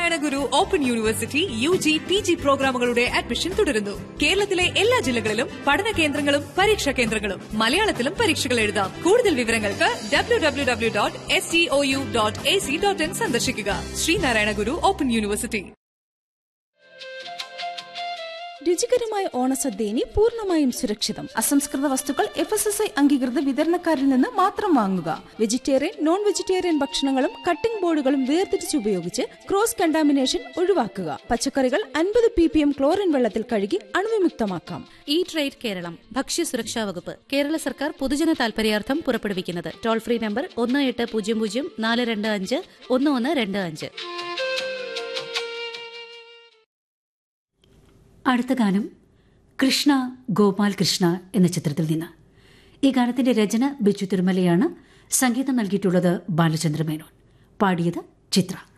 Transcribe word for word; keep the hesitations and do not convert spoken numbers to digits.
ശ്രീനാരായണ ഗുരു open university U G P G പ്രോഗ്രാമുകളുടെ admission തുടരുന്നു. കേരളത്തിലെ എല്ലാ ജില്ലകളിലും പഠന കേന്ദ്രങ്ങളും പരീക്ഷാ കേന്ദ്രങ്ങളും മലയാളത്തിലും പരീക്ഷകൾ എഴുതാം. കൂടുതൽ വിവരങ്ങൾക്ക് W W W dot S T O U dot A C dot in സന്ദർശിക്കുക. ശ്രീനാരായണ ഗുരു ഓപ്പൺ യൂണിവേഴ്സിറ്റി. രുചികരമായ ഓണസദ്യ ഇനി പൂർണ്ണമായും സുരക്ഷിതം. അസംസ്കൃത വസ്തുക്കൾ എഫ് എസ് എസ് ഐ അംഗീകൃത വിതരണക്കാരിൽ നിന്ന് മാത്രം വാങ്ങുക. വെജിറ്റേറിയൻ, നോൺ വെജിറ്റേറിയൻ ഭക്ഷണങ്ങളും കട്ടിംഗ് ബോർഡുകളും വേർതിരിച്ച് ഉപയോഗിച്ച് ക്രോസ് കണ്ടാമിനേഷൻ ഒഴിവാക്കുക. പച്ചക്കറികൾ അൻപത് പി പി എം ക്ലോറിൻ വെള്ളത്തിൽ കഴുകി അണുവിമുക്തമാക്കാം. ഈറ്റ് റൈറ്റ് കേരളം, ഭക്ഷ്യസുരക്ഷാ വകുപ്പ്, കേരള സർക്കാർ പൊതുജന താൽപര്യാർത്ഥം പുറപ്പെടുവിക്കുന്നത്. ടോൾ ഫ്രീ നമ്പർ ഒന്ന് എട്ട് പൂജ്യം പൂജ്യം നാല് രണ്ട് അഞ്ച് ഒന്ന് ഒന്ന് രണ്ട് അഞ്ച്. അടുത്ത ഗാനം കൃഷ്ണ ഗോപാൽ കൃഷ്ണ എന്ന ചിത്രത്തിൽ നിന്ന്. ഈ ഗാനത്തിന്റെ രചന ബിജു തിരുമലയാണ്. സംഗീതം നൽകിയിട്ടുള്ളത് ബാലചന്ദ്ര മേനോൻ. പാടിയത് ചിത്ര.